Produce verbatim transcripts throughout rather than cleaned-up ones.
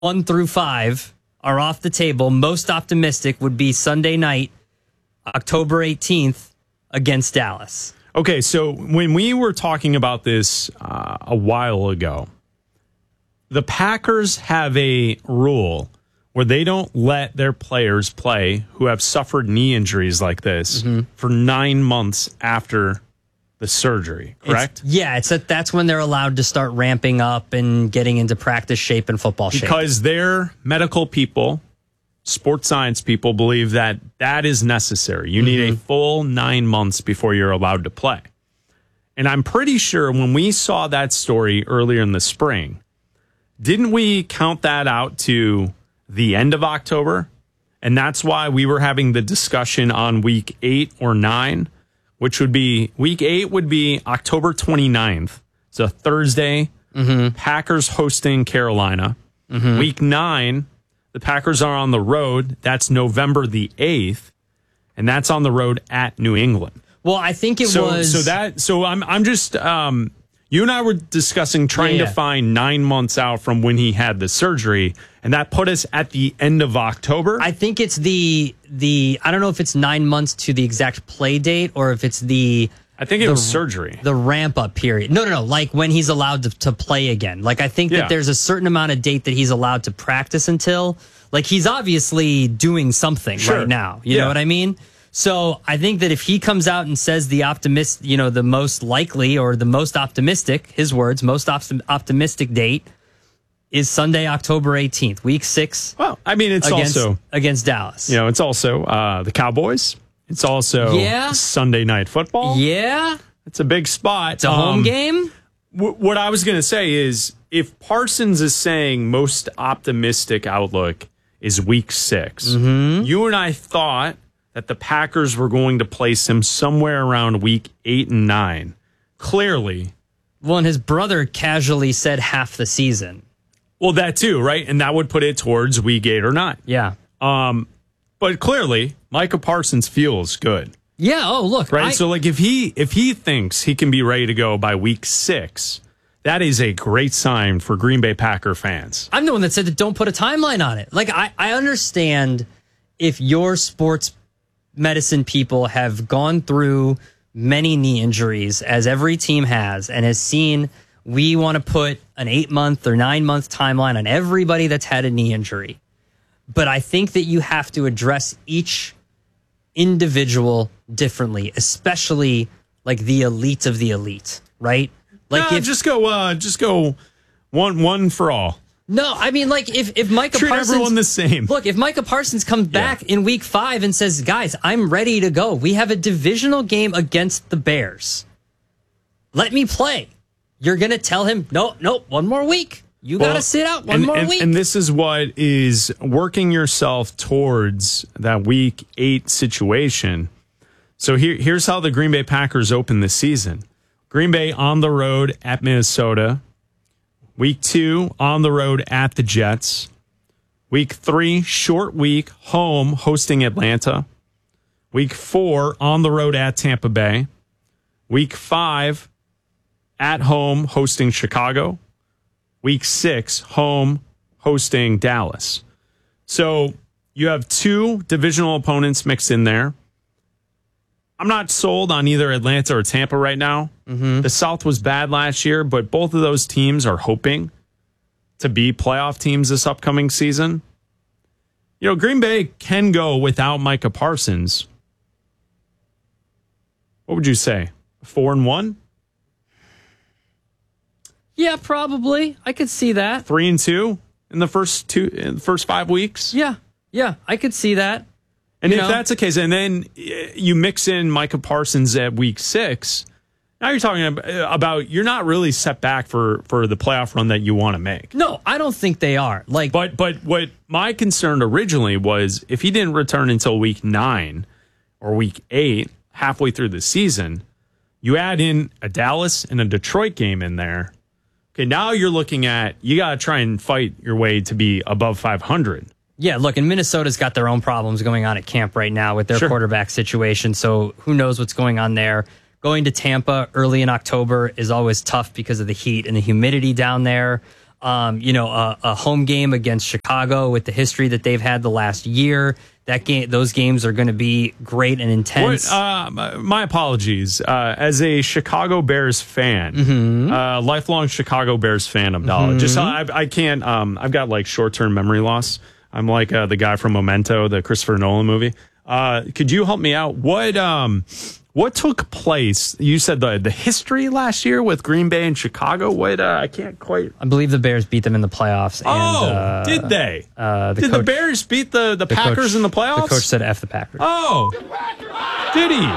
one through five are off the table. Most optimistic would be Sunday night, October eighteenth, against Dallas. Okay, so when we were talking about this uh, a while ago, the Packers have a rule where they don't let their players play who have suffered knee injuries like this mm-hmm. for nine months after the surgery, correct? It's, yeah, it's a, that's when they're allowed to start ramping up and getting into practice shape and football shape. Because their medical people, sports science people, believe that that is necessary. You mm-hmm. need a full nine months before you're allowed to play. And I'm pretty sure when we saw that story earlier in the spring, didn't we count that out to the end of October? And that's why we were having the discussion on week eight or nine, which would be week eight would be October twenty-ninth. It's a Thursday. Mm-hmm. Packers hosting Carolina. Mm-hmm. Week nine, the Packers are on the road. That's November the eighth. And that's on the road at New England. Well, I think it so, was. So that, so I'm, I'm just, um, you and I were discussing trying yeah, yeah. to find nine months out from when he had the surgery, and that put us at the end of October. I think it's the the I don't know if it's nine months to the exact play date or if it's the I think it the, was surgery. The ramp up period. No, no, no. Like when he's allowed to, to play again. Like I think yeah. that there's a certain amount of date that he's allowed to practice until. Like he's obviously doing something sure. right now. You yeah. know what I mean? So I think that if he comes out and says the optimist, you know, the most likely or the most optimistic, his words, most op- optimistic date is Sunday, October eighteenth, week six. Well, I mean, it's against, also against Dallas. You know, it's also uh, the Cowboys. It's also yeah. Sunday night football. Yeah. It's a big spot. It's a home um, game. W- what I was going to say is if Parsons is saying most optimistic outlook is week six, mm-hmm. you and I thought that the Packers were going to place him somewhere around week eight and nine. Clearly. Well, and his brother casually said half the season. Well, that too, right? And that would put it towards week eight or nine. Yeah. Um, but clearly, Micah Parsons feels good. Yeah. Oh, look. Right. I, so, like, if he if he thinks he can be ready to go by week six, that is a great sign for Green Bay Packer fans. I'm the one that said that don't put a timeline on it. Like, I, I understand if your sports medicine people have gone through many knee injuries, as every team has, and has seen we want to put an eight-month or nine-month timeline on everybody that's had a knee injury. But I think that you have to address each individual differently, especially like the elite of the elite, right? Like no, if, just go, uh, just go one, one for all. No, I mean, like, if, if Micah Treat Parsons... everyone the same. Look, if Micah Parsons comes back yeah. in week five and says, guys, I'm ready to go. We have a divisional game against the Bears. Let me play. You're going to tell him, no, no, one more week. You well, got to sit out one and, more and, week. And this is what is working yourself towards that week eight situation. So here, here's how the Green Bay Packers open this season. Green Bay on the road at Minnesota. Week two, on the road at the Jets. Week three, short week, home, hosting Atlanta. Week four, on the road at Tampa Bay. Week five, at home, hosting Chicago. Week six, home, hosting Dallas. So you have two divisional opponents mixed in there. I'm not sold on either Atlanta or Tampa right now. Mm-hmm. The South was bad last year, but both of those teams are hoping to be playoff teams this upcoming season. You know, Green Bay can go without Micah Parsons. What would you say? Four and one? Yeah, probably. I could see that. Three and two in the first two, in the first five weeks? Yeah, yeah, I could see that. And you if know? that's the case, and then you mix in Micah Parsons at week six, now you're talking about you're not really set back for, for the playoff run that you want to make. No, I don't think they are. Like, but but what my concern originally was if he didn't return until week nine or week eight, halfway through the season, you add in a Dallas and a Detroit game in there. Okay, now you're looking at you got to try and fight your way to be above five hundred. Yeah, look, and Minnesota's got their own problems going on at camp right now with their sure. quarterback situation, so who knows what's going on there. Going to Tampa early in October is always tough because of the heat and the humidity down there. Um, you know, a, a home game against Chicago with the history that they've had the last year. That game, those games are going to be great and intense. What, uh, my apologies. Uh, as a Chicago Bears fan, mm-hmm. uh, lifelong Chicago Bears fan, Abdallah. Mm-hmm. Just I, I can't. Um, I've got like short term memory loss. I'm like uh, the guy from Memento, the Christopher Nolan movie. Uh, could you help me out? What um, what took place? You said the the history last year with Green Bay and Chicago. What uh, I can't quite. I believe the Bears beat them in the playoffs. And, oh, uh, did they? Uh, the did coach, the Bears beat the, the, the Packers coach, in the playoffs? The coach said F the Packers. Oh, did he?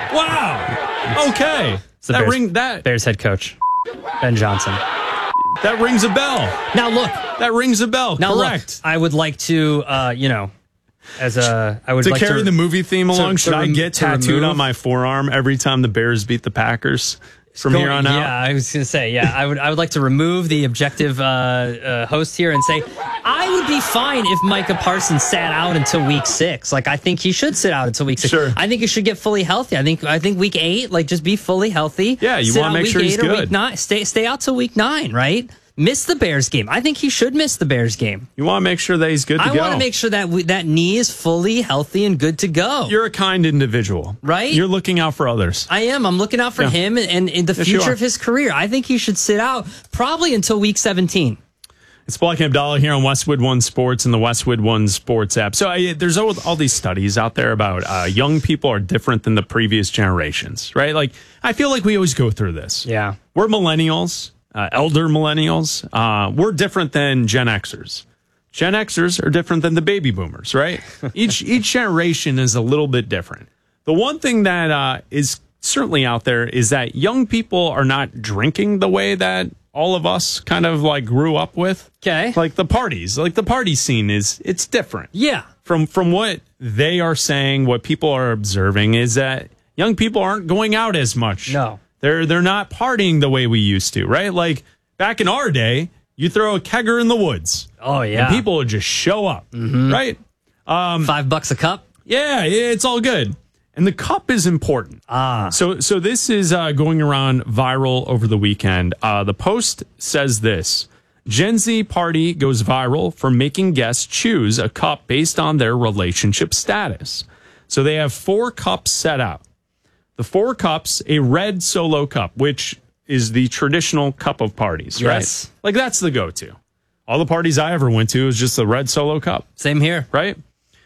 Wow. Okay. It's the that Bears, ring that Bears head coach Ben Johnson. That rings a bell. Now look, that rings a bell. Now Correct. Look, I would like to, uh, you know, as a I would to like carry to, the movie theme along. to, should to I rem- get tattooed remove? on my forearm every time the Bears beat the Packers from Going, here on out? Yeah, I was going to say, yeah, I would I would like to remove the objective uh, uh, host here and say I would be fine if Micah Parsons sat out until week six. Like I think he should sit out until week six. Sure. I think he should get fully healthy. I think I think week eight, like just be fully healthy. Yeah, you want wanna to make sure he's good. Week nine, stay stay out till week nine, right? Miss the Bears game. I think he should miss the Bears game. You want to make sure that he's good to I go. want to make sure that we, that knee is fully healthy and good to go. You're a kind individual. Right? You're looking out for others. I am. I'm looking out for Yeah. him and, and in the Yes, you future are. of his career. I think he should sit out probably until week seventeen. It's Black and Abdallah here on Westwood One Sports and the Westwood One Sports app. So I, there's all, all these studies out there about uh, young people are different than the previous generations, right? Like, I feel like we always go through this. Yeah. We're millennials, uh, elder millennials. Uh, we're different than Gen Xers. Gen Xers are different than the baby boomers, right? each each generation is a little bit different. The one thing that uh, is certainly out there is that young people are not drinking the way that all of us kind of like grew up with. Okay. Like the parties, like the party scene is, it's different. Yeah. From, from what they are saying, what people are observing is that young people aren't going out as much. No. They're, they're not partying the way we used to, right? Like back in our day, you throw a kegger in the woods. Oh, yeah. And people would just show up, mm-hmm. right? Um, Five bucks a cup? Yeah, it's all good. And the cup is important. Ah. So so this is uh, going around viral over the weekend. Uh, the Post says this. Gen Z party goes viral for making guests choose a cup based on their relationship status. So they have four cups set out. The four cups, a red solo cup, which is the traditional cup of parties, Yes. right? Like that's the go-to. All the parties I ever went to was just the red solo cup. Same here. Right?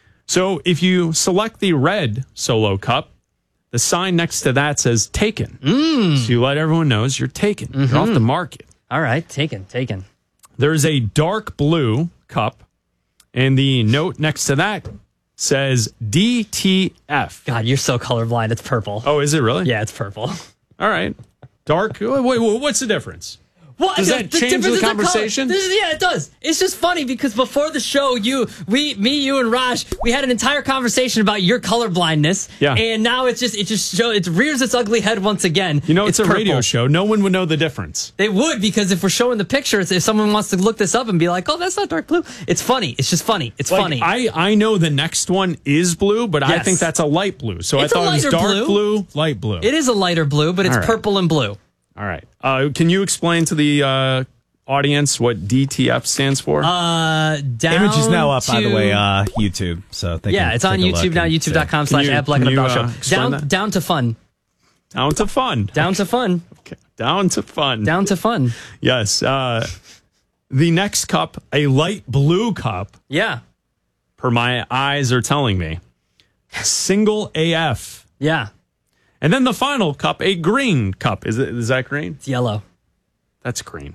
So if you select the red solo cup, the sign next to that says taken. Mm. So you let everyone know you're taken. Mm-hmm. You're off the market. All right. Taken. Taken. There's a dark blue cup, and the note next to that says D T F. God, you're so colorblind. It's purple. Oh, is it really? Yeah, it's purple. All right. Dark. Wait, wait, wait, what's the difference? What? Does that change difference the is color. conversation? This is- yeah, it does. It's just funny because before the show, you, we, me, you, and Raj, we had an entire conversation about your color blindness. Yeah. And now it's just, it just show, it rears its ugly head once again. You know, it's, it's a purple. radio show. No one would know the difference. They would, because if we're showing the pictures, if someone wants to look this up and be like, oh, that's not dark blue. It's funny. It's just funny. It's Like, funny. I, I know the next one is blue, but I Yes. think that's a light blue. So It's a I thought it was lighter dark blue. blue, light blue. It is a lighter blue, but it's All right. purple and blue. All right. Uh, can you explain to the uh, audience what D T F stands for? Uh, down Image is now up, to, by the way, uh, YouTube. So they yeah, can it's on take a YouTube look now, and youtube.com Can slash you- at Black can and you, Abdallah uh, Show. explain Down, that? down to fun. Down to fun. Down to fun. Okay. Down to fun. Down to fun. Yes. Uh, the next cup, a light blue cup, Yeah. per my eyes are telling me, single A F. Yeah. And then the final cup, a green cup. Is it? Is that green? It's yellow. That's green.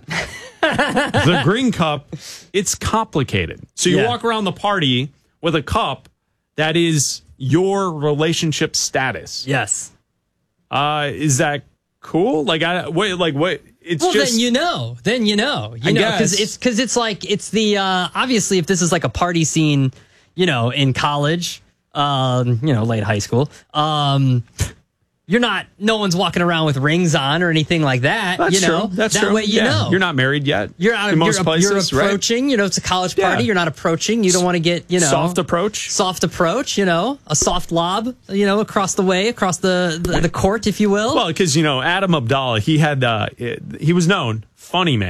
The green cup, it's complicated. So you Yeah. walk around the party with a cup that is your relationship status. Yes. Uh, is that cool? Like I wait, like what? It's Well, just then you know. Then you know. You I know, because guess. it's because it's like it's the uh, obviously if this is like a party scene, you know, in college, um, you know, late high school, um, you're not. No one's walking around with rings on or anything like that. that's you know, true. That's that true. way you Yeah. know You're not married yet. You're out of in most you're, places, you're right? approaching. You know, it's a college party. Yeah. You're not approaching. You don't want to get you know Soft approach. soft approach. You know, a soft lob. You know, across the way, across the the, the court, if you will. Well, because you know Adam Abdallah, he had uh, it- he was known funny man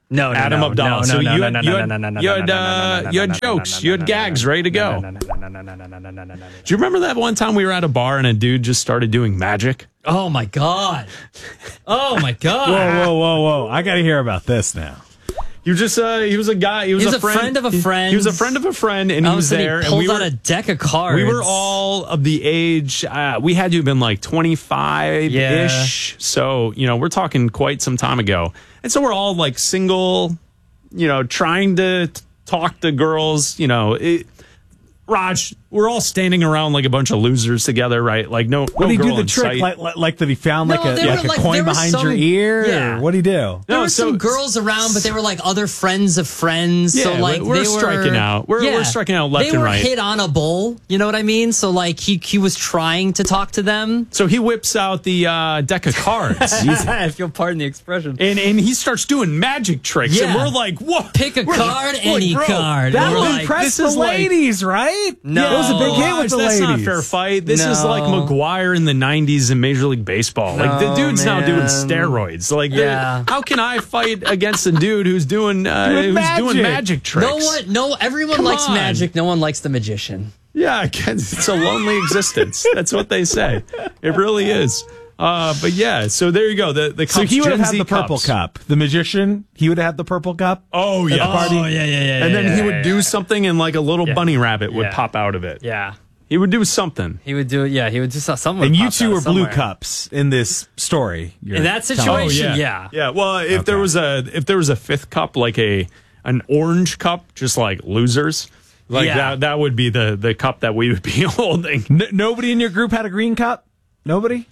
No, no, Adam no, Abdallah. no, So no, you no, had no, you no, had no, no, no, you no, had no, uh, no, no, you no, had no, jokes, no, you no, had no, gags no, ready to no, go. no, no, no, no, no, no, no, no, no, no, no. Do you remember that one time we were at a bar and a dude just started doing magic? Oh my god! Oh my god! Whoa, whoa, whoa, whoa! I got to hear about this now. He was just uh, he was a guy. He was, He was a, a friend, friend of a friend. He was a friend of a friend, and he All of a was sudden there. He and pulls we were out a deck of cards. we were all of the age. Uh, we had to have been like twenty-five ish. So you know, we're talking quite some time ago, and so we're all like single. You know, trying to t- talk to girls. You know, it, Raj, we're all standing around like a bunch of losers together, right? Like no, What no did he do girl the in trick? sight. Like, like, like that he found No, like a, there like were, a like, coin there were behind some- your ear? yeah. Or what did he do? There No, were so- some girls around, but they were like other friends of friends. so Yeah, like we're they striking were, out. We're- we're striking out left they and were right. hit on a bowl. You know what I mean? So like he he was trying to talk to them. So he whips out the uh, deck of cards. if you'll pardon the expression. And and he starts doing magic tricks, Yeah. and we're like, "What? Pick a We're card, like, any bro, card. That We're would like, impress this the is like- ladies, right? No. It was a big hit with Gosh, the that's ladies. not fair fight. This is No. like McGuire in the nineties in Major League Baseball. Like the No, dude's now doing man. steroids. Like, Yeah. the- how can I fight against a dude who's doing uh, Doing who's magic. doing magic tricks? No one, no. Everyone Come likes on. magic. No one likes the magician. Yeah, it's a lonely existence. That's what they say. It really is. Uh, but yeah, so there you go. The the So cups, he would have Gen had Z the purple cups. cup. The magician, he would have had the purple cup. Oh At yeah, the party? Oh yeah, yeah, yeah. and then yeah, he yeah, would yeah. do something, and like a little Yeah. bunny rabbit would Yeah. pop out of it. Yeah, He would do something. he would do it. Yeah, he would do something. And you two were blue cups in this story. you're In that telling me. situation, yeah. Yeah. Well, if there Okay. was a if there was a fifth cup, like a an orange cup, just like losers, like Yeah. that that would be the the cup that we would be holding. N- nobody in your group had a green cup? Nobody?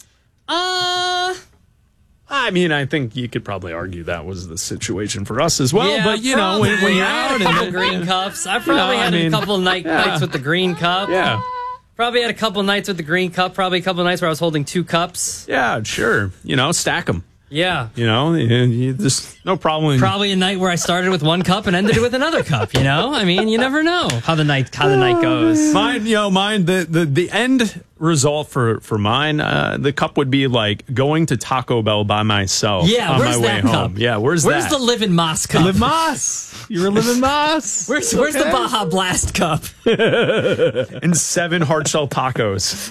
Uh, I mean, I think you could probably argue that was the situation for us as well. yeah, but you know, when, when probably. you're I had out a couple and green cups. I probably I had mean, a couple night, yeah. nights with the green cup. yeah, Probably had a couple nights with the green cup. Probably a couple nights where I was holding two cups. yeah, sure. You know, stack them. Yeah. You know, you, you just no problem. Probably a night where I started with one cup and ended it with another cup. You know, I mean, you never know how the night how the night goes. Mine, you know, mine. The the, the end result for for mine, uh, the cup would be like going to Taco Bell by myself. Yeah, on where's my way that home. cup? Yeah, where's, Where's that? the Live in Moss cup? Live Moss. You were living Moss. Where's Where's the Okay. Baja Blast cup? and seven hard shell tacos.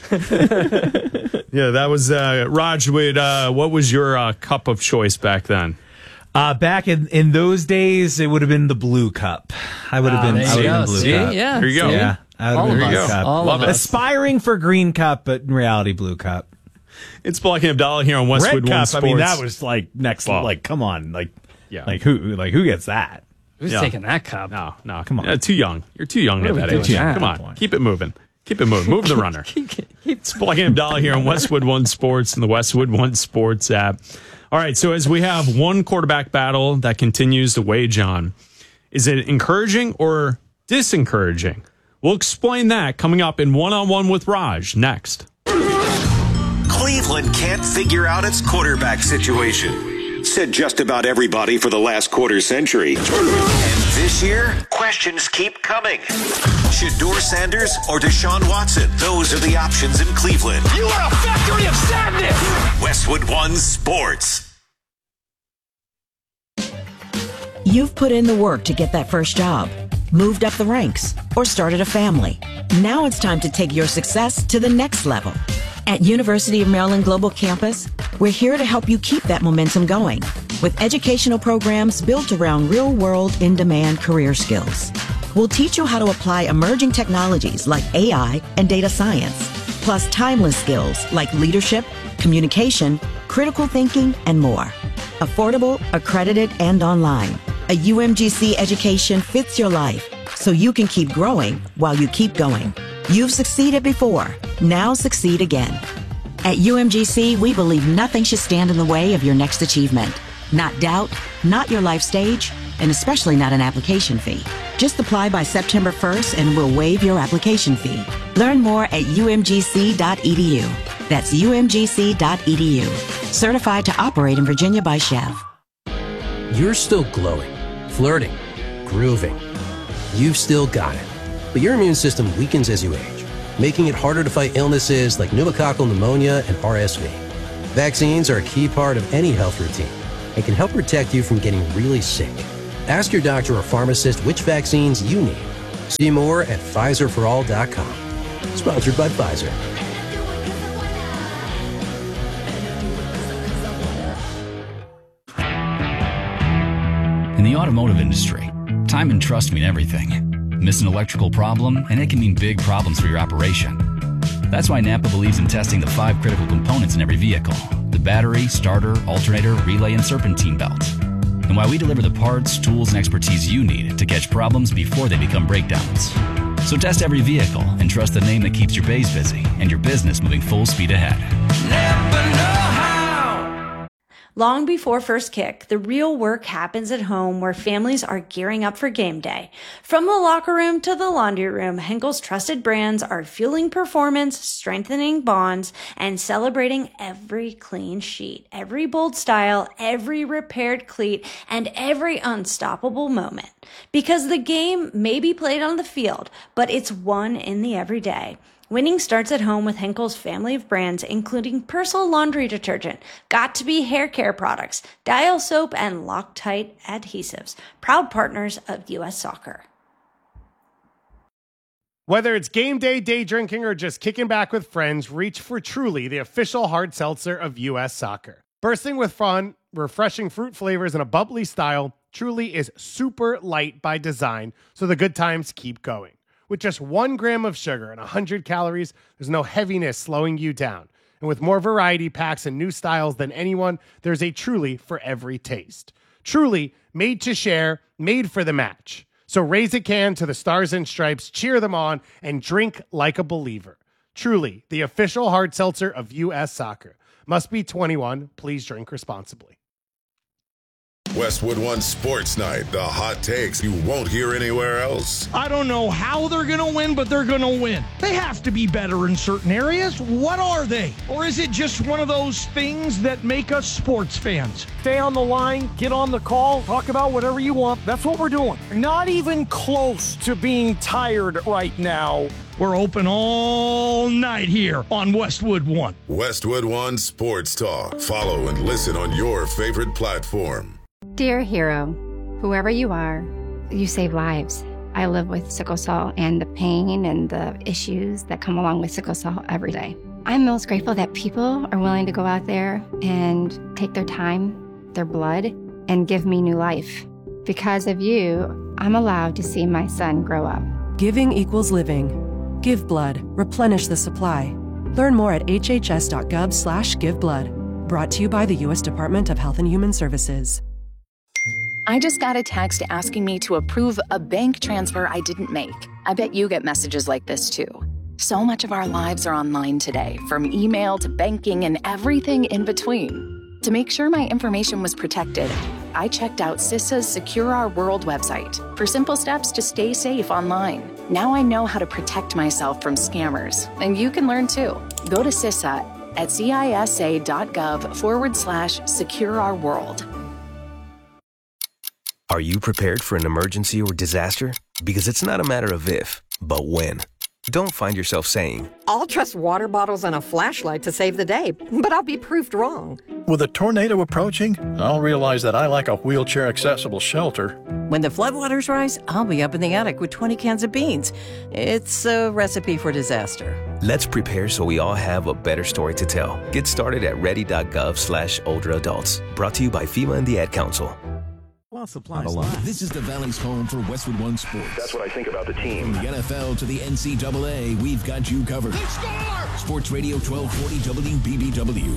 Yeah, that was uh, Raj. Would uh, what was your uh, cup of choice back then? Uh, back in, in those days, it would have been the blue cup. I would have been, Ah, There I would you have go. been blue See? cup. Yeah. There you go. see? Yeah, I would All have of been blue us. cup. All Love of it. us. Aspiring for green cup, but in reality, blue cup. It's Blocking Abdallah here on Westwood Red One cup. Sports. I mean, that was like next. Well, like, come on, like, yeah. like who, like who gets that? Who's Yeah. taking that cup? no, no, Come on. Uh, too young. You're too young What at are we that doing age. now? Come on, Point. keep it moving. Keep it moving. Move the runner. It's Blocking Abdallah here on Westwood One Sports and the Westwood One Sports app. All right, so as we have one quarterback battle that continues to wage on, is it encouraging or disencouraging? We'll explain that coming up in One-on-One with Raj next. Cleveland can't figure out its quarterback situation, said just about everybody for the last quarter century. And this year, questions keep coming. Shedeur Sanders or Deshaun Watson? Those are the options in Cleveland. You are a factory of sadness! Westwood One Sports. You've put in the work to get that first job, moved up the ranks, or started a family. Now it's time to take your success to the next level. At University of Maryland Global Campus, we're here to help you keep that momentum going with educational programs built around real-world, in-demand career skills. We'll teach you how to apply emerging technologies like A I and data science, plus timeless skills like leadership, communication, critical thinking, and more. Affordable, accredited, and online. A U M G C education fits your life so you can keep growing while you keep going. You've succeeded before. Now succeed again. At U M G C, we believe nothing should stand in the way of your next achievement. Not doubt, not your life stage, and especially not an application fee. Just apply by September first and we'll waive your application fee. Learn more at U M G C dot E D U. That's U M G C dot E D U. Certified to operate in Virginia by Chev. You're still glowing, flirting, grooving. You've still got it. But your immune system weakens as you age, making it harder to fight illnesses like pneumococcal pneumonia and R S V. Vaccines are a key part of any health routine and can help protect you from getting really sick. Ask your doctor or pharmacist which vaccines you need. See more at Pfizer for all dot com. Sponsored by Pfizer. In the automotive industry, time and trust mean everything. Miss an electrical problem, and it can mean big problems for your operation. That's why Napa believes in testing the five critical components in every vehicle: the battery, starter, alternator, relay, and serpentine belt. And why we deliver the parts, tools, and expertise you need to catch problems before they become breakdowns. So test every vehicle and trust the name that keeps your bays busy and your business moving full speed ahead. Napa know-how. Long before first kick, the real work happens at home where families are gearing up for game day. From the locker room to the laundry room, Henkel's trusted brands are fueling performance, strengthening bonds, and celebrating every clean sheet, every bold style, every repaired cleat, and every unstoppable moment. Because the game may be played on the field, but it's won in the everyday. Winning starts at home with Henkel's family of brands, including Persil laundry detergent, Got2b hair care products, Dial soap, and Loctite adhesives. Proud partners of U S Soccer. Whether it's game day, day drinking, or just kicking back with friends, reach for Truly, the official hard seltzer of U S Soccer. Bursting with fun, refreshing fruit flavors, and a bubbly style, Truly is super light by design, so the good times keep going. With just one gram of sugar and one hundred calories, there's no heaviness slowing you down. And with more variety packs and new styles than anyone, there's a Truly for every taste. Truly, made to share, made for the match. So raise a can to the Stars and Stripes, cheer them on, and drink like a believer. Truly, the official hard seltzer of U S Soccer. Must be twenty-one. Please drink responsibly. Westwood One Sports Night, the hot takes you won't hear anywhere else. I don't know how they're going to win, but they're going to win. They have to be better in certain areas. What are they? Or is it just one of those things that make us sports fans? Stay on the line, get on the call, talk about whatever you want. That's what we're doing. Not even close to being tired right now. We're open all night here on Westwood One. Westwood One Sports Talk. Follow and listen on your favorite platform. Dear hero, whoever you are, you save lives. I live with sickle cell and the pain and the issues that come along with sickle cell every day. I'm most grateful that people are willing to go out there and take their time, their blood, and give me new life. Because of you, I'm allowed to see my son grow up. Giving equals living. Give blood. Replenish the supply. Learn more at hhs.gov slash give blood. Brought to you by the U S Department of Health and Human Services. I just got a text asking me to approve a bank transfer I didn't make. I bet you get messages like this too. So much of our lives are online today, from email to banking and everything in between. To make sure my information was protected, I checked out CISA's Secure Our World website for simple steps to stay safe online. Now I know how to protect myself from scammers, and you can learn too. Go to CISA at cisa.gov forward slash secure our world. Are you prepared for an emergency or disaster? Because it's not a matter of if, but when. Don't find yourself saying, I'll trust water bottles and a flashlight to save the day, but I'll be proved wrong. With a tornado approaching, I'll realize that I lack a wheelchair-accessible shelter. When the floodwaters rise, I'll be up in the attic with twenty cans of beans. It's a recipe for disaster. Let's prepare so we all have a better story to tell. Get started at ready.gov slash older adults. Brought to you by FEMA and the Ad Council. Well, supplies last. This is the Valley's home for Westwood One Sports. That's what I think about the team. From the N F L to the N C double A, we've got you covered. They score! Sports Radio twelve forty W B B W.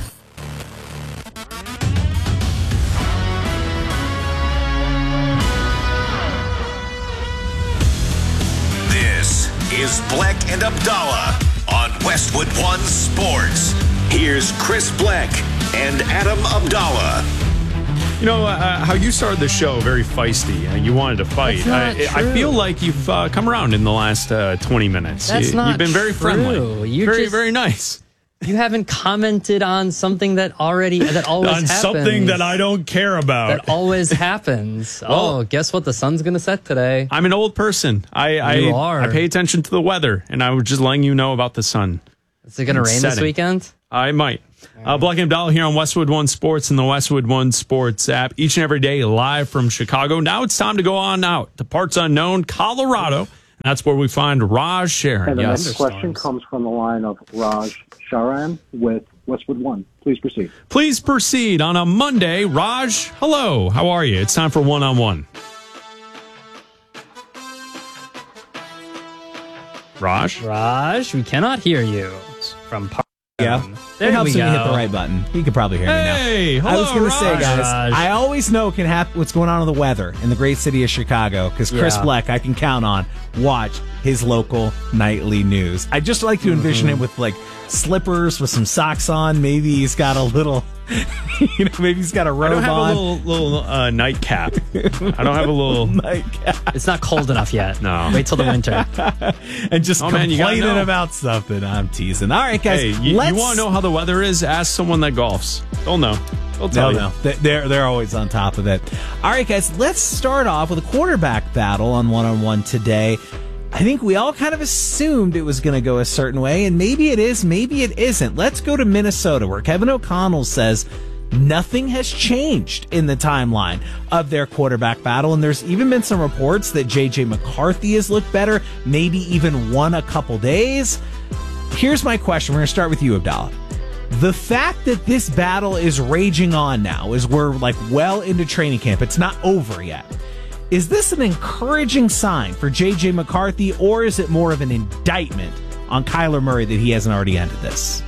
This is Bleck and Abdallah on Westwood One Sports. Here's Chris Bleck and Adam Abdallah. You know, uh, how you started the show, very feisty. Uh, you wanted to fight. I, I feel like you've uh, come around in the last uh, twenty minutes. That's you, not You've been very true. friendly. You very, just, very nice. You haven't commented on something that already, that always on happens. something that I don't care about. That always happens. Well, oh, guess what? The sun's going to set today. I'm an old person. I, you I, are. I pay attention to the weather, and I was just letting you know about the sun. Is it going to rain setting. this weekend? I might. Uh, Black and Abdallah here on Westwood One Sports and the Westwood One Sports app, each and every day live from Chicago. Now it's time to go on out to parts unknown, Colorado. That's where we find Raj Sharon. And the yes. next question comes from the line of Raj Sharan with Westwood One. Please proceed. Please proceed on a Monday. Raj, hello. How are you? It's time for one-on-one. Raj? Raj, we cannot hear you. From Par- Yeah. There it helps we when you go. hit the right button. You can probably hear Hey, me now. hello, I was going to say, Raj. guys, Raj. I always know can happen what's going on in the weather in the great city of Chicago because Chris Yeah. Bleck, I can count on, watch his local nightly news. I just like to envision Mm-hmm. him with like slippers with some socks on. Maybe he's got a little, you know, maybe he's got a I robe don't have on. a little, little uh, nightcap. I don't have a little nightcap. It's not cold enough yet. No. Wait till the winter. and just Oh, man, you gotta complaining know. about something. I'm teasing. All right, guys. Hey, you, let's... you want to know how the weather is? Ask someone that golfs. They'll know. They'll No, tell you. no, They- they're they're always on top of it. All right, guys, let's start off with a quarterback battle on one-on-one today. I think we all kind of assumed it was going to go a certain way, and maybe it is, maybe it isn't. Let's go to Minnesota, where Kevin O'Connell says nothing has changed in the timeline of their quarterback battle, and there's even been some reports that J J McCarthy has looked better, maybe even won a couple days. Here's my question. We're going to start with you, Abdallah. The fact that this battle is raging on now, as we're like well into training camp, it's not over yet. Is this an encouraging sign for J J McCarthy, or is it more of an indictment on Kyler Murray that he hasn't already ended this?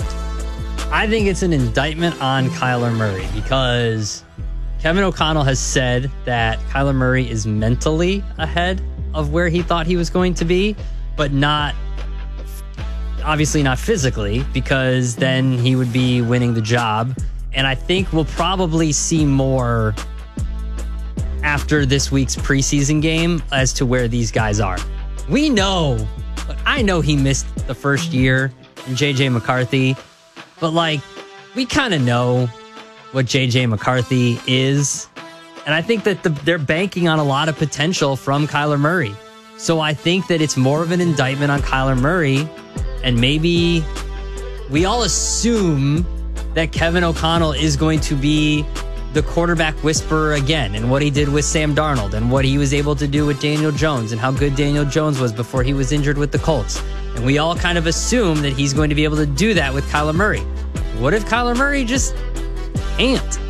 I think it's an indictment on Kyler Murray because Kevin O'Connell has said that Kyler Murray is mentally ahead of where he thought he was going to be, but not, obviously not physically, because then he would be winning the job. And I think we'll probably see more after this week's preseason game as to where these guys are. We know, look, I know he missed the first year in J J McCarthy, but like, we kind of know what J J McCarthy is. And I think that the, they're banking on a lot of potential from Kyler Murray. So I think that it's more of an indictment on Kyler Murray. And maybe we all assume that Kevin O'Connell is going to be the quarterback whisperer again, and what he did with Sam Darnold and what he was able to do with Daniel Jones and how good Daniel Jones was before he was injured with the Colts. And we all kind of assume that he's going to be able to do that with Kyler Murray. What if Kyler Murray just can't?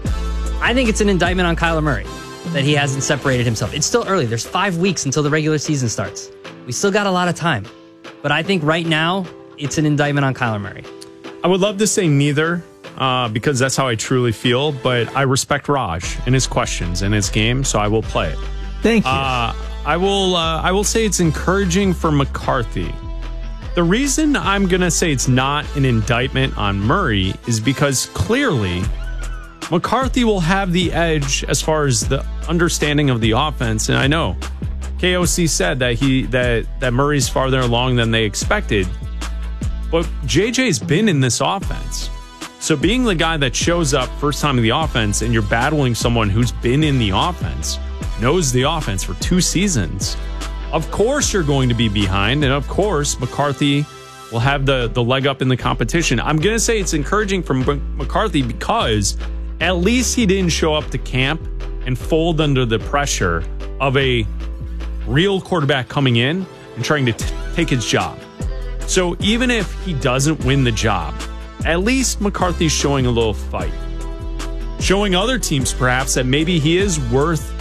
I think it's an indictment on Kyler Murray that he hasn't separated himself. It's still early. There's five weeks until the regular season starts. We still got a lot of time. But I think right now, it's an indictment on Kyler Murray. I would love to say neither, uh, because that's how I truly feel, but I respect Raj and his questions and his game, so I will play it. Thank you. Uh, I will uh, I will say it's encouraging for McCarthy. The reason I'm going to say it's not an indictment on Murray is because clearly McCarthy will have the edge as far as the understanding of the offense, and I know K O C said that he that that Murray's farther along than they expected. But J J's been in this offense. So being the guy that shows up first time in the offense and you're battling someone who's been in the offense, knows the offense for two seasons, of course you're going to be behind. And of course, McCarthy will have the, the leg up in the competition. I'm going to say it's encouraging for M- McCarthy because at least he didn't show up to camp and fold under the pressure of a real quarterback coming in and trying to t- take his job. So even if he doesn't win the job, at least McCarthy's showing a little fight. Showing other teams perhaps that maybe he is worth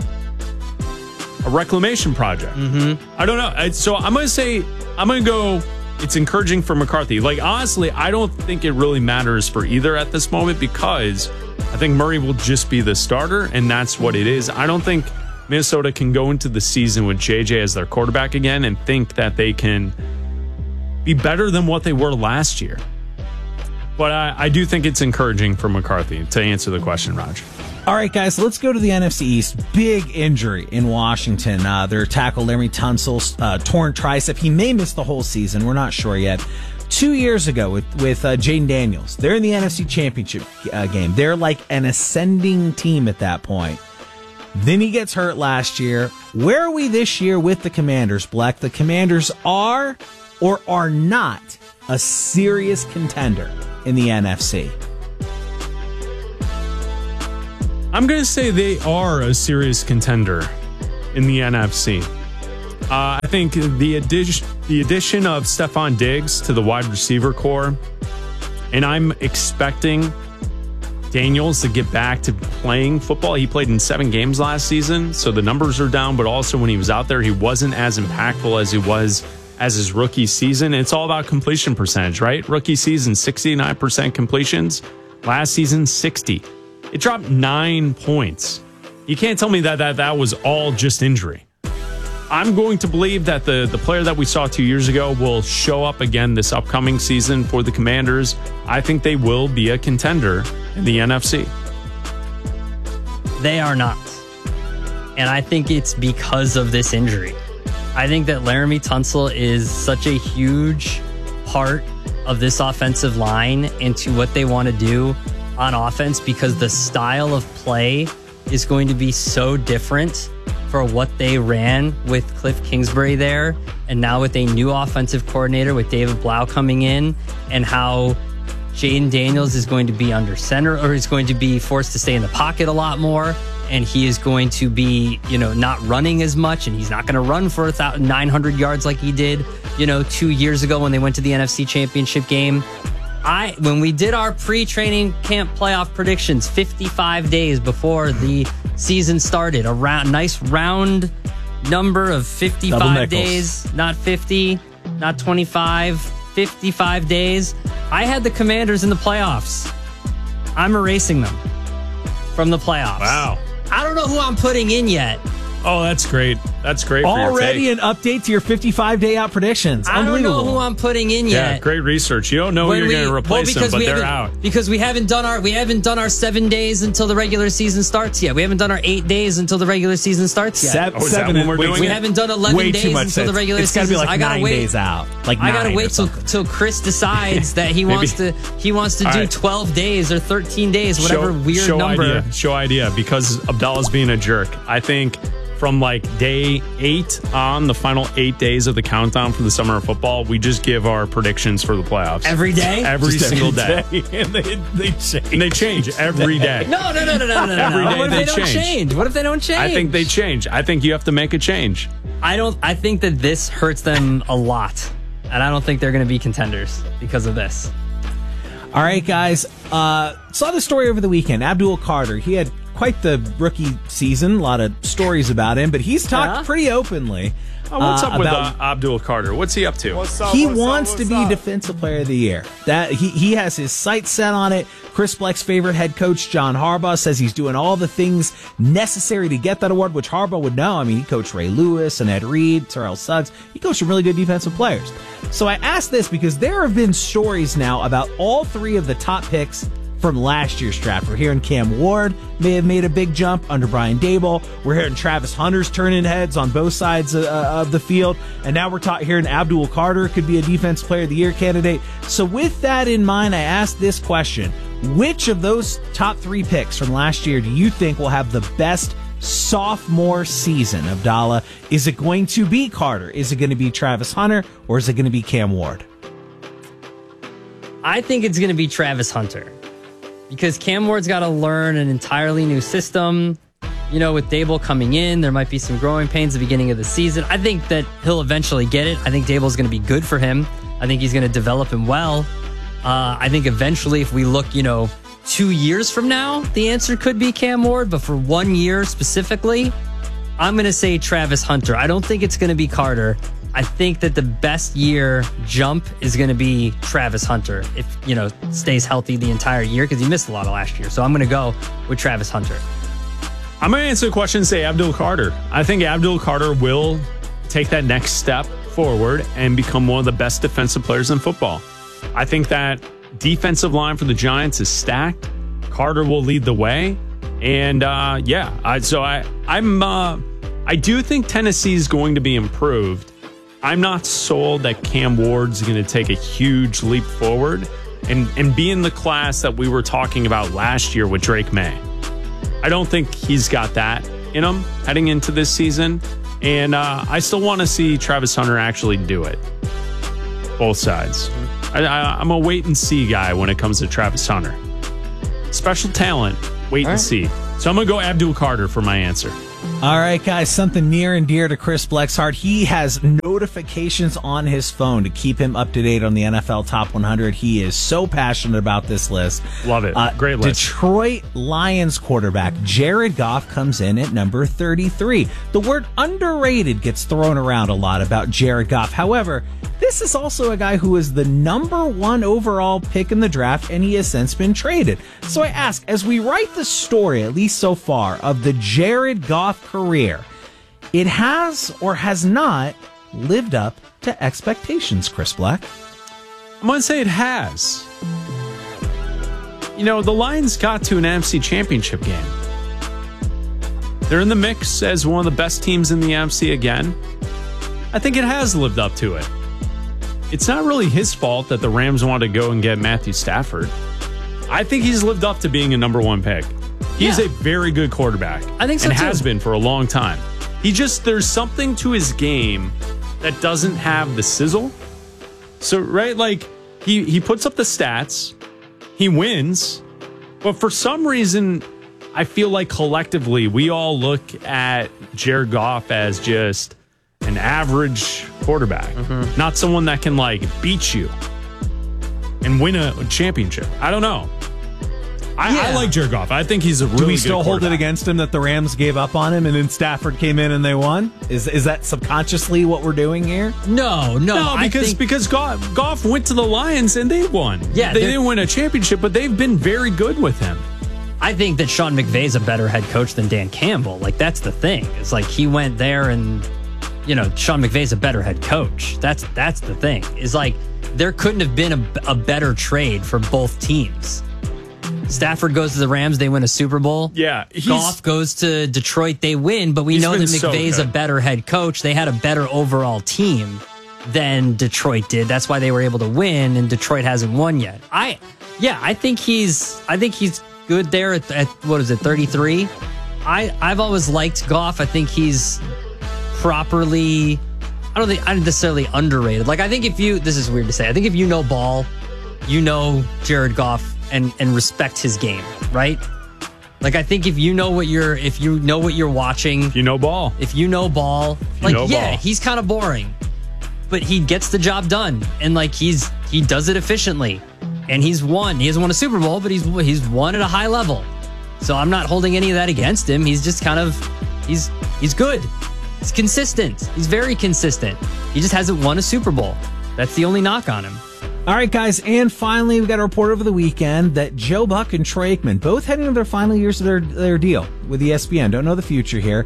a reclamation project. Mm-hmm. I don't know. So I'm going to say, I'm going to go, it's encouraging for McCarthy. Like, honestly, I don't think it really matters for either at this moment because I think Murray will just be the starter, and that's what it is. I don't think Minnesota can go into the season with J J as their quarterback again and think that they can be better than what they were last year. But I, I do think it's encouraging for McCarthy, to answer the question, Raj. All right, guys, let's go to the N F C East. Big injury in Washington. Uh, their tackle, Larry Tunsil's uh, torn tricep. He may miss the whole season. We're not sure yet. Two years ago with, with uh, Jaden Daniels, they're in the N F C Championship uh, game. They're like an ascending team at that point. Then he gets hurt last year. Where are we this year with the Commanders, Black? The Commanders are or are not a serious contender in the N F C? I'm going to say they are a serious contender in the N F C. Uh, I think the addition, the addition of Stephon Diggs to the wide receiver core, and I'm expecting Daniels to get back to playing football. He played in seven games last season, so the numbers are down, but also when he was out there, he wasn't as impactful as he was as his rookie season. It's all about completion percentage, right? Rookie season, sixty-nine percent completions. Last season, sixty. It dropped nine points. You can't tell me that that, that was all just injury. I'm going to believe that the, the player that we saw two years ago will show up again this upcoming season for the Commanders. I think they will be a contender in the N F C. They are not. And I think it's because of this injury. I think that Laramie Tunsil is such a huge part of this offensive line into what they want to do on offense, because the style of play is going to be so different for what they ran with Cliff Kingsbury there, and now with a new offensive coordinator with David Blau coming in, and how Jaden Daniels is going to be under center, or is going to be forced to stay in the pocket a lot more, and he is going to be, you know, not running as much, and he's not going to run for nine hundred yards like he did, you know, two years ago when they went to the N F C Championship game. I when we did our pre-training camp playoff predictions fifty-five days before the season started, a round, nice round number of fifty-five days, not fifty, not twenty-five, fifty-five days. I had the Commanders in the playoffs. I'm erasing them from the playoffs. Wow. I don't know who I'm putting in yet. Oh, that's great. That's great. For Already your an update to your fifty-five day out predictions. I don't know Unbelievable. who I'm putting in yet. Yeah, great research. You don't know When who you're we- going to replace well, them, but we they're haven't- out. because we haven't done our we haven't done our seven days until the regular season starts yet. We haven't done our eight days until the regular season starts yet. Seven, Oh, is that seven when we're wait, doing we it? haven't done eleven way days too much until the sense. regular It's gotta season. be like I gotta nine wait. days out. Like I gotta nine or wait till something. till Chris decides that he wants to he wants to All do right. twelve days or thirteen days, whatever show, weird show number. Idea, show idea, because Abdallah's being a jerk. I think from like day eight on, the final eight days of the countdown for the summer of football, we just give our predictions for the playoffs. Every day? Every Just single every day. day. And they, they change. And they change every day. No, no, no, no, no, no, no. Every day What if they they don't change. change? What if they don't change? I think they change. I think you have to make a change. I don't. I think that this hurts them a lot, and I don't think they're going to be contenders because of this. All right, guys. Uh, saw the story over the weekend. Abdul Carter. He had quite the rookie season. A lot of stories about him, but he's talked Yeah? pretty openly. Oh, what's uh, up with about- uh, Abdul Carter? What's he up to? he wants to be Defensive Player of the Year. That he he has his sights set on it. Chris Black's favorite head coach, John Harbaugh, says he's doing all the things necessary to get that award, which Harbaugh would know. I mean, he coached Ray Lewis and Ed Reed, Terrell Suggs. He coached some really good defensive players. So I asked this because there have been stories now about all three of the top picks from last year's draft. We're hearing Cam Ward may have made a big jump under Brian Dable. We're hearing Travis Hunter's turning heads on both sides uh, of the field. And now we're ta- hearing Abdul Carter could be a Defense Player of the Year candidate. So with that in mind, I asked this question. Which of those top three picks from last year do you think will have the best sophomore season, Abdallah? Is it going to be Carter? Is it going to be Travis Hunter? Or is it going to be Cam Ward? I think it's going to be Travis Hunter, because Cam Ward's got to learn an entirely new system. You know, with Dable coming in, there might be some growing pains at the beginning of the season. I think that he'll eventually get it. I think Dable's going to be good for him. I think he's going to develop him well. Uh, I think eventually, if we look, you know, two years from now, the answer could be Cam Ward. But for one year specifically, I'm going to say Travis Hunter. I don't think it's going to be Carter. I think that the best year jump is going to be Travis Hunter if, you know, stays healthy the entire year, because he missed a lot of last year. So I'm going to go with Travis Hunter. I'm going to answer the question and say Abdul Carter. I think Abdul Carter will take that next step forward and become one of the best defensive players in football. I think that defensive line for the Giants is stacked. Carter will lead the way. And uh, yeah, I, so I, I'm, uh, I do think Tennessee is going to be improved. I'm not sold that Cam Ward's going to take a huge leap forward and, and be in the class that we were talking about last year with Drake May. I don't think he's got that in him heading into this season. And uh, I still want to see Travis Hunter actually do it. Both sides. I, I, I'm a wait and see guy when it comes to Travis Hunter. Special talent, wait All and right. see. So I'm going to go Abdul Carter for my answer. All right, guys, something near and dear to Chris Bleck's heart. He has notifications on his phone to keep him up to date on the N F L Top one hundred. He is so passionate about this list. Love it. Uh, Great list. Detroit Lions quarterback Jared Goff comes in at number thirty-three. The word underrated gets thrown around a lot about Jared Goff. However, this is also a guy who is the number one overall pick in the draft, and he has since been traded. So I ask, as we write the story, at least so far, of the Jared Goff career, it has or has not lived up to expectations, Chris Bleck? I'm going to say it has. You know, the Lions got to an N F C Championship game. They're in the mix as one of the best teams in the N F C again. I think it has lived up to it. It's not really his fault that the Rams wanted to go and get Matthew Stafford. I think he's lived up to being a number one pick. He's Yeah. a very good quarterback. I think so, and too. has been for a long time. He just, there's something to his game that doesn't have the sizzle. So, right, like, he, he puts up the stats, he wins, but for some reason, I feel like collectively we all look at Jared Goff as just an average quarterback, Mm-hmm. not someone that can, like, beat you and win a championship. I don't know. I, I Yeah. like Jared Goff. I think he's a really Do we good still hold it quarterback. against him that the Rams gave up on him and then Stafford came in and they won? Is is that subconsciously what we're doing here? No, no. No, I because think- because Goff, Goff went to the Lions and they won. Yeah, they they're- didn't win a championship, but they've been very good with him. I think that Sean McVay's a better head coach than Dan Campbell. Like, that's the thing. It's like he went there and, you know, Sean McVay's a better head coach. That's that's the thing. Is like there couldn't have been a, a better trade for both teams. Stafford goes to the Rams, they win a Super Bowl. Yeah, he's- Goff goes to Detroit, they win, but we He's know been that so McVay's a good. better head coach. They had a better overall team than Detroit did. That's why they were able to win, and Detroit hasn't won yet. I, yeah, I think he's, I think he's good there at, at what is it, thirty-three. I, I've always liked Goff. I think he's properly. I don't think I'm necessarily underrated. Like I think if you, this is weird to say. I think if you know ball, you know Jared Goff and and respect his game, right? Like I think if you know what you're, if you know what you're watching, you know ball. If you know ball, you like know yeah, ball. he's kind of boring, but he gets the job done, and like he's he does it efficiently, and he's won. He hasn't won a Super Bowl, but he's he's won at a high level. So I'm not holding any of that against him. He's just kind of he's he's good. He's consistent. He's very consistent. He just hasn't won a Super Bowl. That's the only knock on him. All right, guys, and finally, we got a report over the weekend that Joe Buck and Troy Aikman, both heading into their final years of their, their deal with E S P N. Don't know the future here.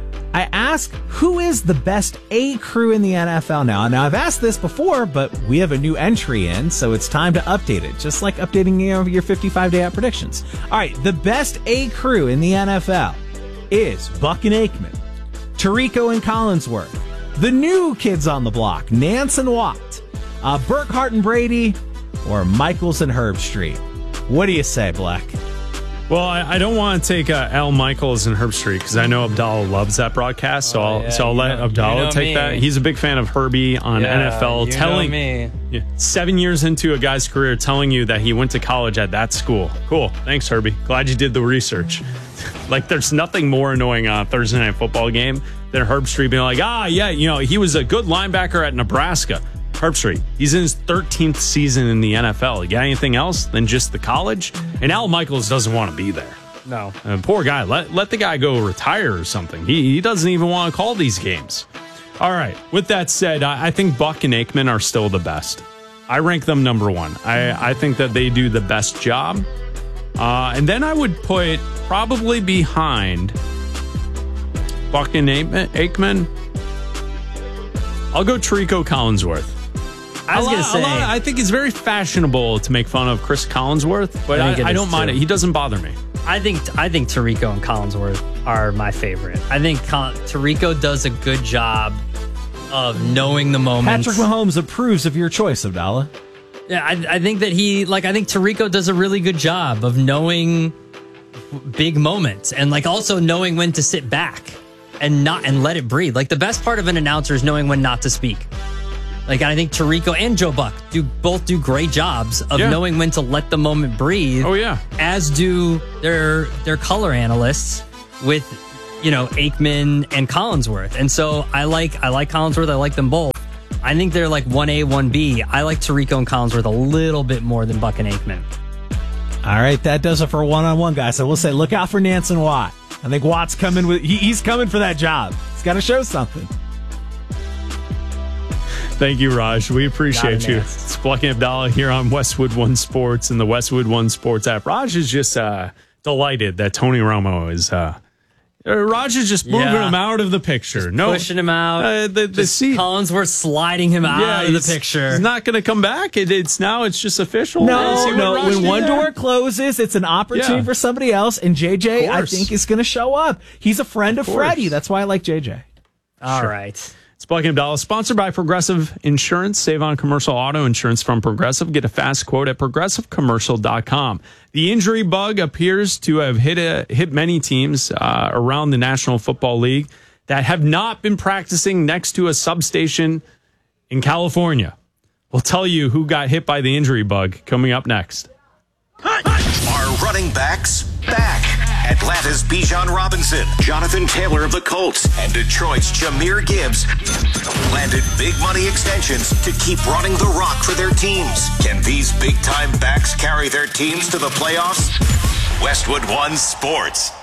I ask, who is the best A crew in the N F L now? Now, I've asked this before, but we have a new entry in, so it's time to update it, just like updating you know, your fifty-five day out predictions. All right, the best A crew in the N F L is Buck and Aikman, Tirico and Collinsworth, the new kids on the block, Nance and Watt, uh, Burkhart and Brady, or Michaels and Herb Street. What do you say, Black? Well, I, I don't want to take uh, Al Michaels and Herb Street because I know Abdallah loves that broadcast. So I'll yeah, so I'll you let know- Abdallah you know take me. that. He's a big fan of Herbie on Yeah, N F L, you know telling me. Yeah, seven years into a guy's career, telling you that he went to college at that school. Cool, thanks Herbie. Glad you did the research. Like, there's nothing more annoying on a Thursday night football game than Herb Street being like, ah, yeah, you know, he was a good linebacker at Nebraska. Herb Street, he's in his thirteenth season in the N F L. You got anything else than just the college? And Al Michaels doesn't want to be there. No. Uh, poor guy. Let, let the guy go retire or something. He, he doesn't even want to call these games. All right. With that said, I, I think Buck and Aikman are still the best. I rank them number one. I, I think that they do the best job. Uh, and then I would put probably behind Buck and Aikman. Aikman I'll go Tirico Collinsworth. I was A gonna lot- a say- lot- I think it's very fashionable to make fun of Chris Collinsworth, but I I, think it I is don't mind too. it. He doesn't bother me. I think I think Tirico and Collinsworth are my favorite. I think Col- Tirico does a good job of knowing the moments. Patrick Mahomes approves of your choice, Abdallah. Yeah, I, I think that he like I think Tirico does a really good job of knowing big moments and like also knowing when to sit back and not and let it breathe. Like the best part of an announcer is knowing when not to speak. Like, I think Tirico and Joe Buck do both do great jobs of Yeah. knowing when to let the moment breathe. Oh, yeah. As do their their color analysts with, you know, Aikman and Collinsworth. And so I like I like Collinsworth. I like them both. I think they're like one A, one B. I like Tirico and Collinsworth a little bit more than Buck and Aikman. All right, that does it for one-on-one, guys. So we'll say look out for Nansen Watt. I think Watt's coming with he, he's coming for that job. He's got to show something. Thank you, Raj. We appreciate you. It's Plucky Abdallah here on Westwood One Sports and the Westwood One Sports app. Raj is just uh, delighted that Tony Romo is. Uh, uh, Raj is just moving Yeah. him out of the picture. Just no, pushing him out. Uh, the the Just seat. Collinsworth sliding him out Yeah, of the he's- picture. He's not going to come back. It, it's now. It's just official. No, See what no. Raj When did one there? door closes, it's an opportunity Yeah. for somebody else. And J J, I course. think, is going to show up. He's a friend of, Of Freddie. course. That's why I like J J. All Sure. right. It's Plucky Abdallah, sponsored by Progressive Insurance. Save on commercial auto insurance from Progressive. Get a fast quote at progressive commercial dot com. The injury bug appears to have hit a, hit many teams uh, around the National Football League that have not been practicing next to a substation in California. We'll tell you who got hit by the injury bug coming up next. Are running backs back? Atlanta's Bijan Robinson, Jonathan Taylor of the Colts, and Detroit's Jahmyr Gibbs landed big money extensions to keep running the rock for their teams. Can these big-time backs carry their teams to the playoffs? Westwood One Sports.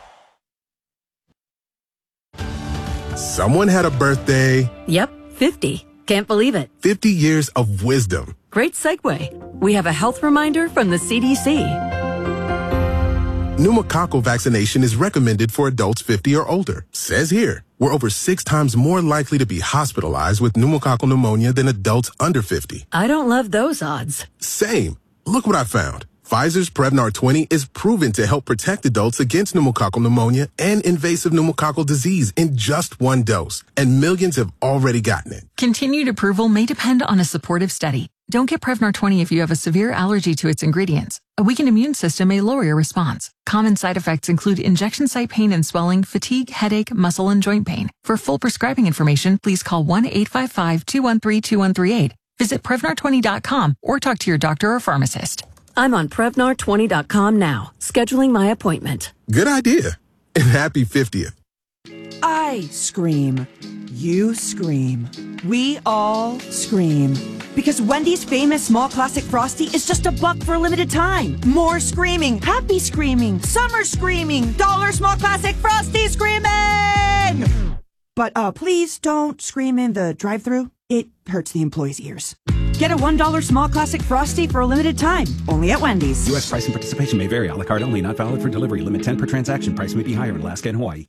Someone had a birthday. Yep, fifty. Can't believe it. fifty years of wisdom. Great segue. We have a health reminder from the C D C. Pneumococcal vaccination is recommended for adults fifty or older. Says here, we're over six times more likely to be hospitalized with pneumococcal pneumonia than adults under fifty. I don't love those odds. Same. Look what I found. Pfizer's Prevnar twenty is proven to help protect adults against pneumococcal pneumonia and invasive pneumococcal disease in just one dose. And millions have already gotten it. Continued approval may depend on a supportive study. Don't get Prevnar twenty if you have a severe allergy to its ingredients. A weakened immune system may lower your response. Common side effects include injection site pain and swelling, fatigue, headache, muscle, and joint pain. For full prescribing information, please call one eight five five, two one three, two one three eight. Visit Prevnar twenty dot com or talk to your doctor or pharmacist. I'm on Prevnar twenty dot com now, scheduling my appointment. Good idea. And happy fiftieth. I scream. You scream. We all scream. Because Wendy's famous small classic Frosty is just a buck for a limited time. More screaming, happy screaming, summer screaming, dollar small classic Frosty screaming! But uh, please don't scream in the drive-thru. It hurts the employees' ears. Get a one dollar small classic Frosty for a limited time, only at Wendy's. U S price and participation may vary. A la carte only. Not valid for delivery. Limit ten per transaction. Price may be higher in Alaska and Hawaii.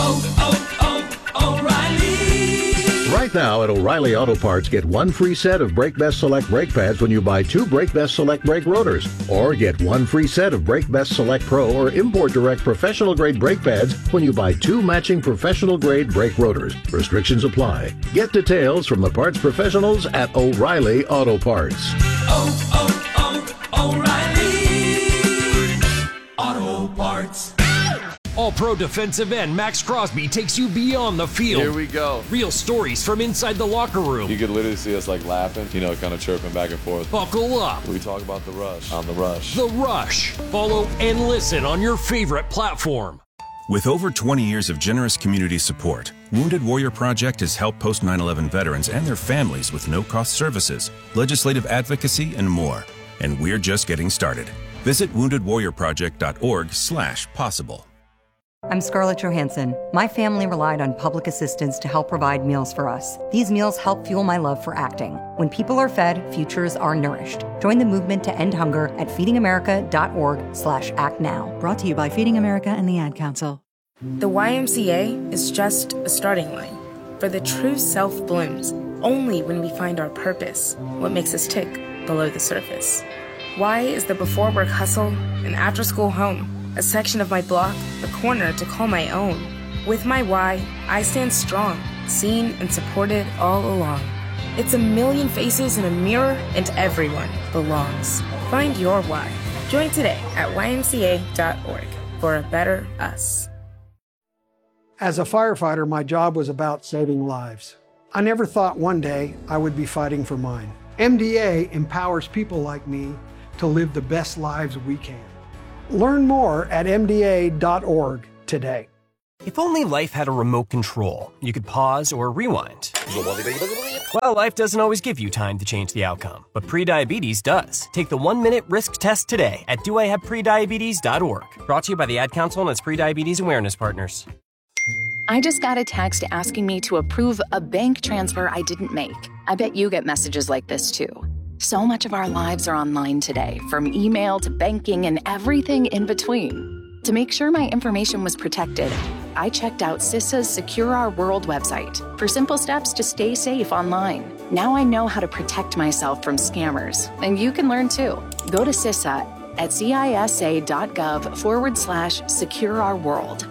Right now at O'Reilly Auto Parts, get one free set of Brake Best Select brake pads when you buy two Brake Best Select brake rotors. Or get one free set of Brake Best Select Pro or Import Direct professional grade brake pads when you buy two matching professional grade brake rotors. Restrictions apply. Get details from the parts professionals at O'Reilly Auto Parts. Oh, oh, oh, O'Reilly Auto Parts. All-Pro defensive end Max Crosby takes you beyond the field. Here we go. Real stories from inside the locker room. You could literally see us like laughing, you know, kind of chirping back and forth. Buckle up. We talk about the rush on the rush. The Rush. Follow and listen on your favorite platform. With over twenty years of generous community support, Wounded Warrior Project has helped post nine eleven veterans and their families with no-cost services, legislative advocacy, and more. And we're just getting started. Visit wounded warrior project dot org slash possible. I'm Scarlett Johansson. My family relied on public assistance to help provide meals for us. These meals help fuel my love for acting. When people are fed, futures are nourished. Join the movement to end hunger at feeding america dot org slash act now. Brought to you by Feeding America and the Ad Council. The Y M C A is just a starting line. For the true self blooms only when we find our purpose, what makes us tick below the surface. Y is the before work hustle and after school home. A section of my block, a corner to call my own. With my Y, I stand strong, seen and supported all along. It's a million faces in a mirror, and everyone belongs. Find your Y. Join today at Y M C A dot org for a better us. As a firefighter, my job was about saving lives. I never thought one day I would be fighting for mine. M D A empowers people like me to live the best lives we can. Learn more at M D A dot org today. If only life had a remote control, you could pause or rewind. Well, life doesn't always give you time to change the outcome, but prediabetes does. Take the one-minute risk test today at do I have prediabetes dot org. Brought to you by the Ad Council and its prediabetes awareness partners. I just got a text asking me to approve a bank transfer I didn't make. I bet you get messages like this too. So much of our lives are online today, from email to banking and everything in between. To make sure my information was protected, I checked out CISA's Secure Our World website for simple steps to stay safe online. Now I know how to protect myself from scammers, and you can learn too. Go to CISA at cisa.gov forward slash secure our world.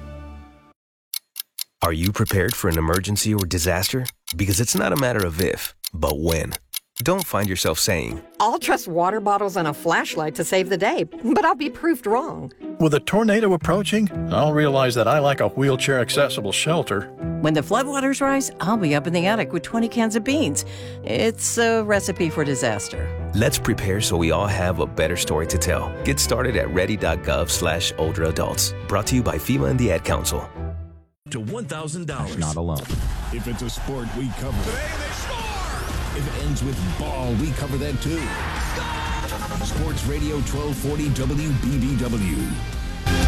Are you prepared for an emergency or disaster? Because it's not a matter of if, but when. Don't find yourself saying, I'll trust water bottles and a flashlight to save the day, but I'll be proved wrong. With a tornado approaching, I'll realize that I lack a wheelchair-accessible shelter. When the floodwaters rise, I'll be up in the attic with twenty cans of beans. It's a recipe for disaster. Let's prepare so we all have a better story to tell. Get started at ready.gov slash older adults. Brought to you by FEMA and the Ad Council. To one thousand dollars. Not alone. If it's a sport, we cover it. Today they score! If it ends with ball, we cover that too. Score! Sports Radio twelve forty W B B W.